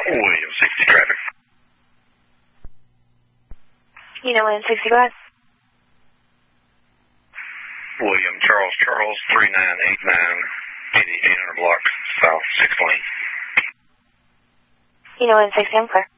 William 60 traffic. William 60, go ahead. William Charles 3989 800 block south 6 lane. William 60, I'm clear.